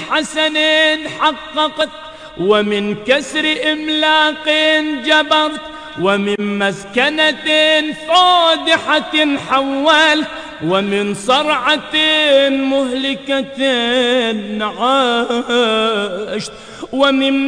حسن حققت، ومن كسر إملاق جبرت، ومن مسكنة فادحة حولت، ومن صرعة مهلكة عاشت، ومن